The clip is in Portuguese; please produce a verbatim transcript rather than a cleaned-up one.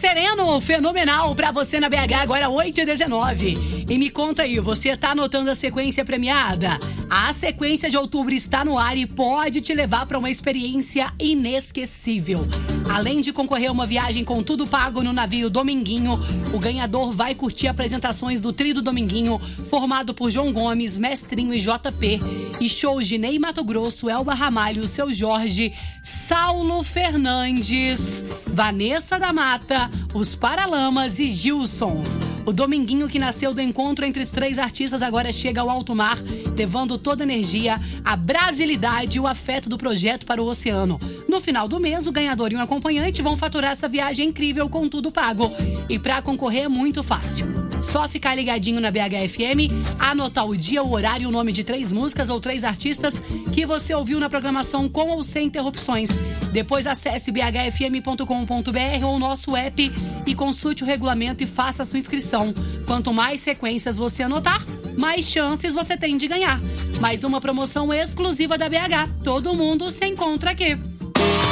Sereno, fenomenal pra você na B H, agora oito e dezenove. E me conta aí, você tá anotando a sequência premiada? A sequência de outubro está no ar e pode te levar para uma experiência inesquecível. Além de concorrer a uma viagem com tudo pago no navio Dominguinho, o ganhador vai curtir apresentações do Trio do Dominguinho, formado por João Gomes, Mestrinho e J P, e shows de Ney Matogrosso, Elba Ramalho, Seu Jorge, Saulo Fernandes, Vanessa da Mata, Os Paralamas e Gilsons. O Dominguinho, que nasceu do encontro entre os três artistas, agora chega ao alto mar, levando toda a energia, a brasilidade e o afeto do projeto para o oceano. No final do mês, o ganhador e um acompanhante vão faturar essa viagem incrível com tudo pago. E para concorrer é muito fácil. Só ficar ligadinho na B H F M, anotar o dia, o horário e o nome de três músicas ou três artistas que você ouviu na programação com ou sem interrupções. Depois acesse b h f m ponto com ponto b r ou nosso app e consulte o regulamento e faça a sua inscrição. Quanto mais sequências você anotar, mais chances você tem de ganhar. Mais uma promoção exclusiva da B H. Todo mundo se encontra aqui.